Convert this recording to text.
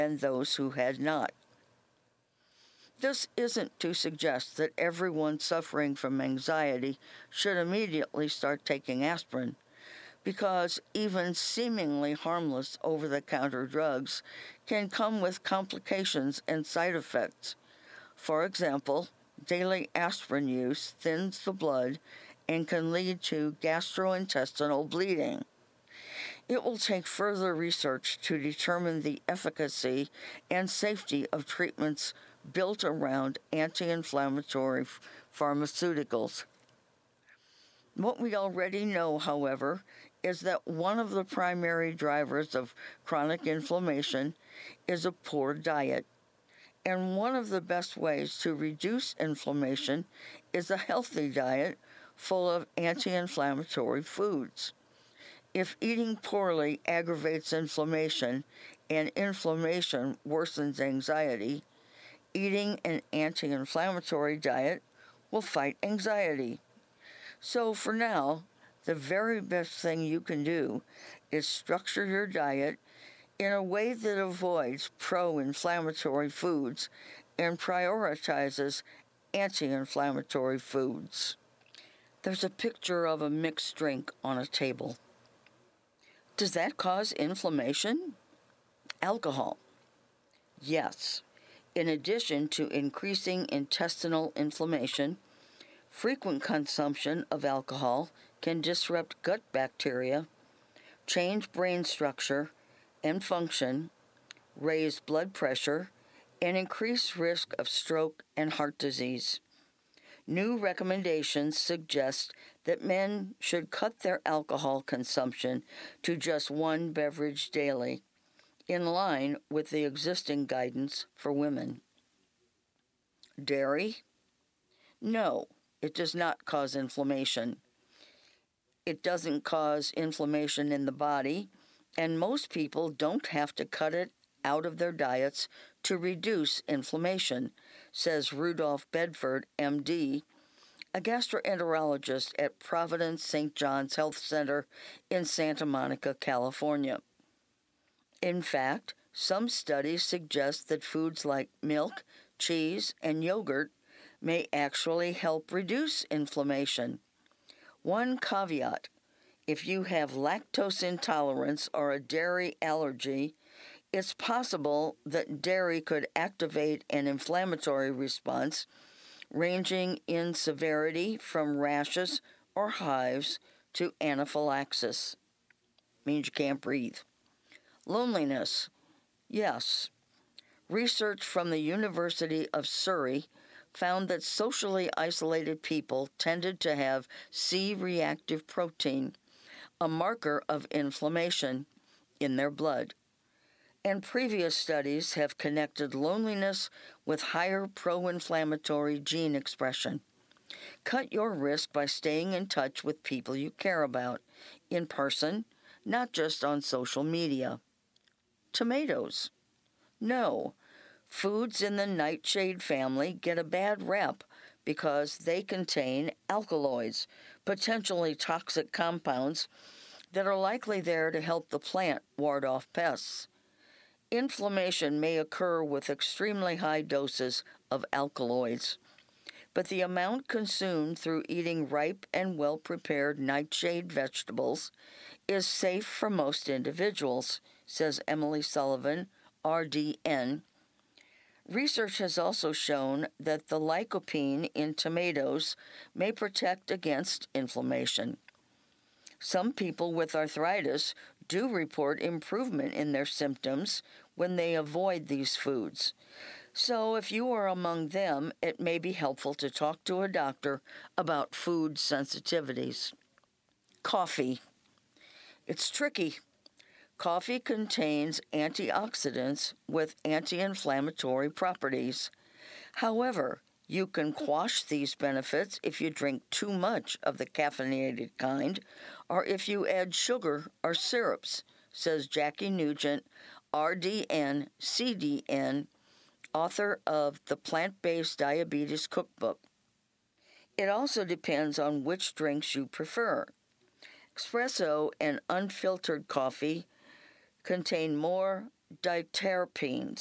than those who had not. This isn't to suggest that everyone suffering from anxiety should immediately start taking aspirin, because even seemingly harmless over-the-counter drugs can come with complications and side effects. For example, daily aspirin use thins the blood and can lead to gastrointestinal bleeding. It will take further research to determine the efficacy and safety of treatments built around anti-inflammatory pharmaceuticals. What we already know, however, is that one of the primary drivers of chronic inflammation is a poor diet. And one of the best ways to reduce inflammation is a healthy diet full of anti-inflammatory foods. If eating poorly aggravates inflammation and inflammation worsens anxiety, eating an anti-inflammatory diet will fight anxiety. So for now, the very best thing you can do is structure your diet in a way that avoids pro-inflammatory foods and prioritizes anti-inflammatory foods. There's a picture of a mixed drink on a table. Does that cause inflammation? Alcohol. Yes. In addition to increasing intestinal inflammation, frequent consumption of alcohol can disrupt gut bacteria, change brain structure and function, raise blood pressure, and increase risk of stroke and heart disease. New recommendations suggest that men should cut their alcohol consumption to just one beverage daily, in line with the existing guidance for women. Dairy? No, it does not cause inflammation. It doesn't cause inflammation in the body, and most people don't have to cut it out of their diets to reduce inflammation, says Rudolph Bedford, MD, a gastroenterologist at Providence St. John's Health Center in Santa Monica, California. In fact, some studies suggest that foods like milk, cheese, and yogurt may actually help reduce inflammation. One caveat: if you have lactose intolerance or a dairy allergy, it's possible that dairy could activate an inflammatory response ranging in severity from rashes or hives to anaphylaxis. Means you can't breathe. Loneliness. Yes. Research from the University of Surrey found that socially isolated people tended to have C-reactive protein, a marker of inflammation, in their blood. And previous studies have connected loneliness with higher pro-inflammatory gene expression. Cut your risk by staying in touch with people you care about, in person, not just on social media. Tomatoes. No, foods in the nightshade family get a bad rep because they contain alkaloids, potentially toxic compounds that are likely there to help the plant ward off pests. Inflammation may occur with extremely high doses of alkaloids, but the amount consumed through eating ripe and well-prepared nightshade vegetables is safe for most individuals, says Emily Sullivan, RDN. Research has also shown that the lycopene in tomatoes may protect against inflammation. Some people with arthritis do report improvement in their symptoms when they avoid these foods. So if you are among them, it may be helpful to talk to a doctor about food sensitivities. Coffee. It's tricky. Coffee contains antioxidants with anti-inflammatory properties. However, you can quash these benefits if you drink too much of the caffeinated kind or if you add sugar or syrups, says Jackie Nugent, RDN, CDN, author of the Plant-Based Diabetes Cookbook. It also depends on which drinks you prefer. Espresso and unfiltered coffee contain more diterpenes.